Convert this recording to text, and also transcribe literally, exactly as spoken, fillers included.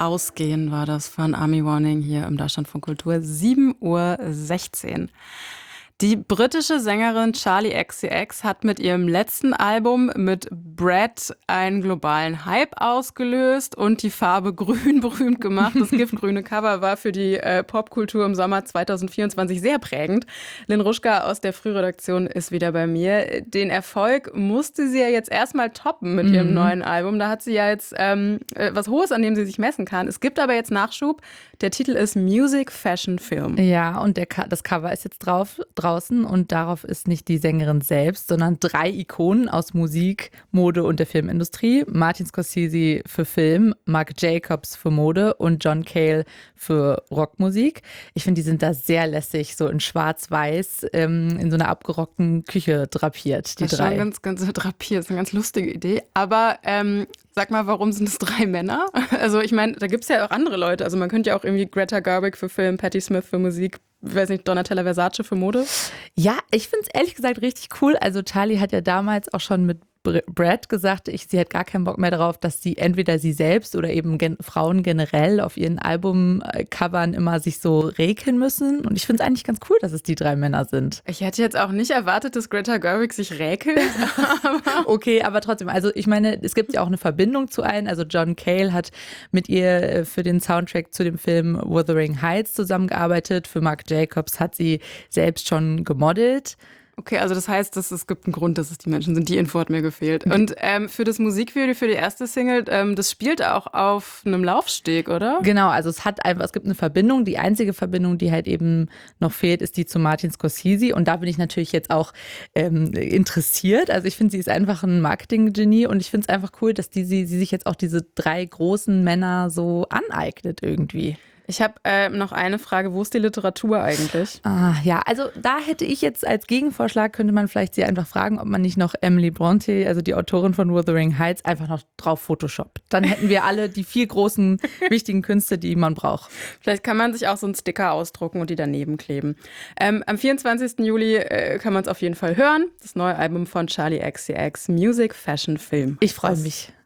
Ausgehen war das von Army Warning hier im Deutschlandfunk Kultur, sieben Uhr sechzehn. Die britische Sängerin Charli X C X hat mit ihrem letzten Album mit Brad einen globalen Hype ausgelöst und die Farbe Grün berühmt gemacht. Das giftgrüne Cover war für die äh, Popkultur im Sommer zweitausendvierundzwanzig sehr prägend. Lynn Ruschka aus der Frühredaktion ist wieder bei mir. Den Erfolg musste sie ja jetzt erstmal toppen mit ihrem mhm. neuen Album. Da hat sie ja jetzt ähm, was Hohes, an dem sie sich messen kann. Es gibt aber jetzt Nachschub. Der Titel ist Music, Fashion, Film. Ja, und der, das Cover ist jetzt drauf, draußen und darauf ist nicht die Sängerin selbst, sondern drei Ikonen aus Musik, Mode und der Filmindustrie. Martin Scorsese für Film, Marc Jacobs für Mode und John Cale für Rockmusik. Ich finde, die sind da sehr lässig, so in schwarz-weiß, ähm, in so einer abgerockten Küche drapiert, die das ist drei. Schon ganz, ganz drapiert, das ist eine ganz lustige Idee. Aber ähm, sag mal, warum sind es drei Männer? Also ich meine, da gibt es ja auch andere Leute. Also man könnte ja auch irgendwie Greta Gerwig für Film, Patti Smith für Musik, ich weiß nicht, Donatella Versace für Mode. Ja, ich finde es ehrlich gesagt richtig cool. Also Charli hat ja damals auch schon mit Brad gesagt, ich, sie hat gar keinen Bock mehr darauf, dass sie entweder sie selbst oder eben gen- Frauen generell auf ihren Albumcovern immer sich so räkeln müssen. Und ich finde es eigentlich ganz cool, dass es die drei Männer sind. Ich hätte jetzt auch nicht erwartet, dass Greta Gerwig sich räkelt. aber okay, aber trotzdem, also ich meine, es gibt ja auch eine Verbindung zu allen. Also John Cale hat mit ihr für den Soundtrack zu dem Film Wuthering Heights zusammengearbeitet. Für Marc Jacobs hat sie selbst schon gemodelt. Okay, also das heißt, dass es gibt einen Grund, dass es die Menschen sind. Die Info hat mir gefehlt. Und ähm, für das Musikvideo, für die erste Single, ähm, das spielt auch auf einem Laufsteg, oder? Genau, also es hat einfach, es gibt eine Verbindung. Die einzige Verbindung, die halt eben noch fehlt, ist die zu Martin Scorsese. Und da bin ich natürlich jetzt auch ähm, interessiert. Also ich finde, sie ist einfach ein Marketing-Genie und ich finde es einfach cool, dass die, sie, sie sich jetzt auch diese drei großen Männer so aneignet irgendwie. Ich habe äh, noch eine Frage. Wo ist die Literatur eigentlich? Ah, ja, also da hätte ich jetzt als Gegenvorschlag, könnte man vielleicht sie einfach fragen, ob man nicht noch Emily Bronte, also die Autorin von Wuthering Heights, einfach noch drauf photoshoppt. Dann hätten wir alle die vier großen, wichtigen Künste, die man braucht. Vielleicht kann man sich auch so einen Sticker ausdrucken und die daneben kleben. Ähm, am vierundzwanzigsten Juli äh, kann man es auf jeden Fall hören. Das neue Album von Charli X C X, Music, Fashion, Film. Ich freue mich.